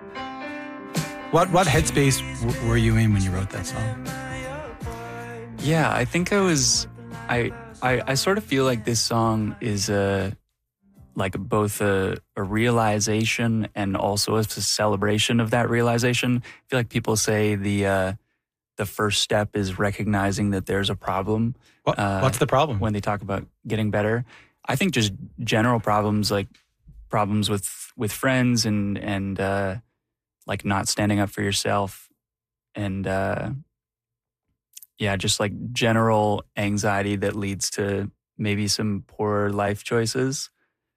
What headspace were you in when you wrote that song? Yeah, I think I sort of feel like this song is like both a realization and also a celebration of that realization. I feel like people say the first step is recognizing that there's a problem. What's the problem? When they talk about getting better? I think just general problems, like problems with friends and like not standing up for yourself and just like general anxiety that leads to maybe some poor life choices.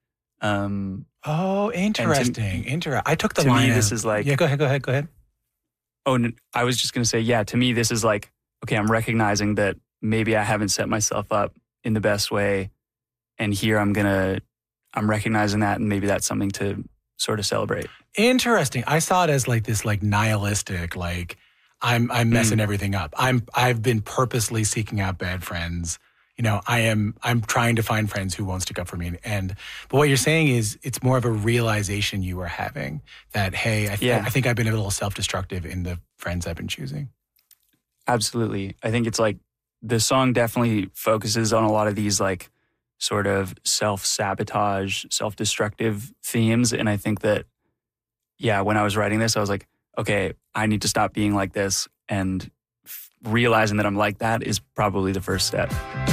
Interesting. I took the to line me, as, this is like... Yeah, go ahead. Oh, I was just going to say, yeah, to me, this is like, okay, I'm recognizing that maybe I haven't set myself up in the best way. And here I'm recognizing that, and maybe that's something to sort of celebrate. Interesting. I saw it as like this like nihilistic, like I'm messing everything up. I've been purposely seeking out bad friends. You know, I'm trying to find friends who won't stick up for me. But what you're saying is it's more of a realization you were having that, hey, I think I've been a little self-destructive in the friends I've been choosing. Absolutely. I think it's like the song definitely focuses on a lot of these like sort of self-sabotage, self-destructive themes. And I think that, when I was writing this, I was like, okay, I need to stop being like this. And realizing that I'm like that is probably the first step.